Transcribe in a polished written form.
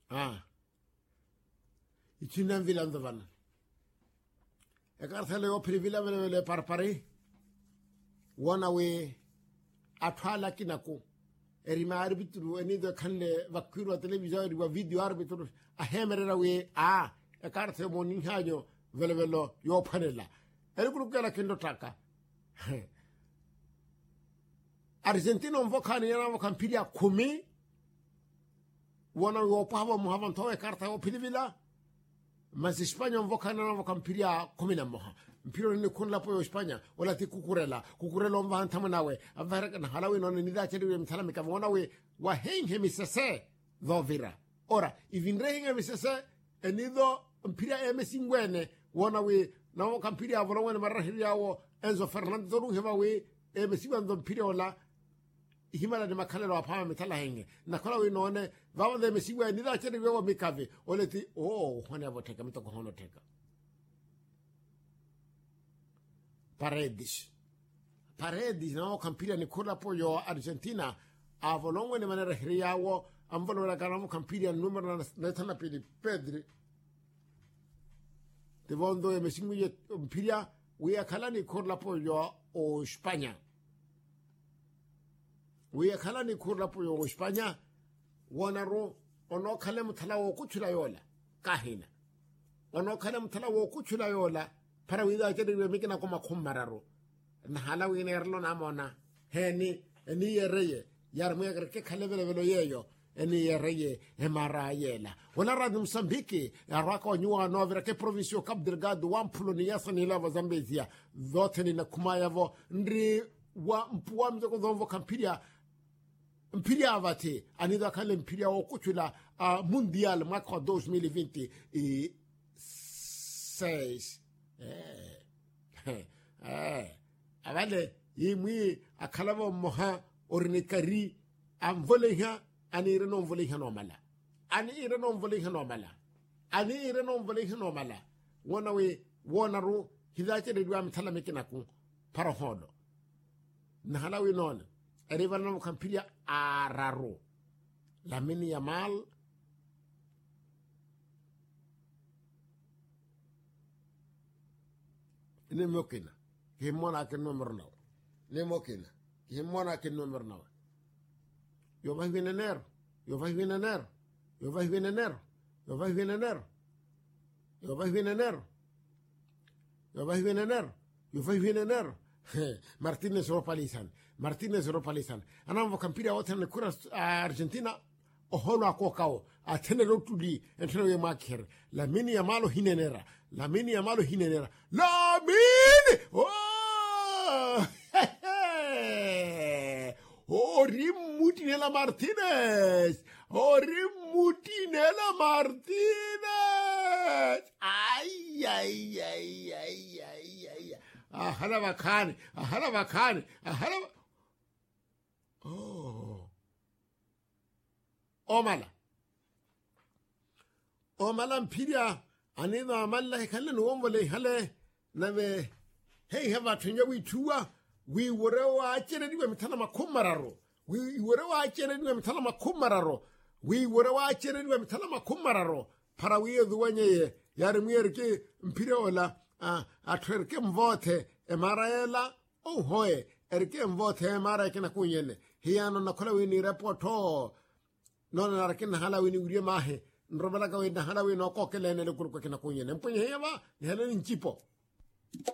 Itinan vilando van. Ekarthale o privila vele parpare. Wana we atwala kinako. Erima arbitru enido kanle vakuru televisori wa video arbitru a hemerera we ekarthe moni hajo velo yo panela. Erikuru kala kendo taka. Argentina mvokani yana mkampiria 10 wana yo pavo muhavanto ekartha o privila. Mas Espanya mvokana na mkampiria 11 mpiro ni kunla po Espanya wala ti kukurela mva ntama nawe avara na halawe no ni da chedi mtala mikavona we wa henge misese dhovira ora ivinre henge misese enido mpiria emesingwene wona we na mkampiria avona wena marahiri yawo Enzo Fernandez ru heva we emesingwa ndo mpiria ola himala de makalelo apama mitala henge na kola we none vawa de mesingwa ni da chedi we mikave oleti hone avoteka mitoko hono teka Paredes na kampira ni kula po yo Argentina avolongwe ni manera hiriawo ambolo la karamu kampira numero na tana Pedri de vondo e mesingu ye mpira we akala ni kula po yo o España we akala ni kula po yo o España wonaro ono kale mutala wo kuchula yola kahina ono kale mutala wo kuchula yola para wida chede we mikina koma khumararo na hala we ne erlo na mona heni eni yereye yar mu yagar ke khale velo yeyo eni yereye emara yela wala rad Mozambique araka nyua no vera ke provincio Cabo Delgado wampulo ni yasa ni lava Zambezia zote ni na kumayavo ndri wa mpuwa mzeko zomvo kampiria mpiria avate anida kale mpiria okuchula mundial mwaka 2026 avale yimwi akalavo moha ornikari amvoleha ani reno mvoleha nomala wona we wona ru hidache de dwa mtala mekinaku para hodo na halawi non arriva no kampiria araro Lamine Yamal ne mokina ke mona ke numero no ne mokina ke mona ke numero no yo vai veneno Martinez Ropalizan anamvo kampira wote ne kura Argentina oholo akokao atene rotuli enteno ye maker Lamine Yamal hinenera Rimutinela Martinez ay ahala bakani omala mpiria anina amalla hekale no womvole hale nave hey hava tunya witua we worewa achere diwe mitana makumararo para wiye duwenye yari mwierike mpiria ola atwerke mvote emaraela hoye erke mvote emara kina kunyene hiyano nakola wini reporto nona narakina hala wini urie mahe nrobala ka wini hala wini okokele nele kuruko kina kunyene mpunye hiyama ni hele nchipo